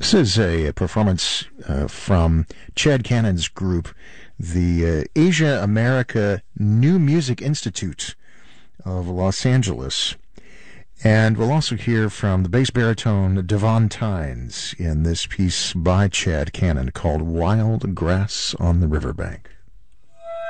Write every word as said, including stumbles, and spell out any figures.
This is a, a performance uh, from Chad Cannon's group, the uh, Asia America New Music Institute of Los Angeles. And we'll also hear from the bass baritone Devon Tynes in this piece by Chad Cannon called Wild Grass on the Riverbank.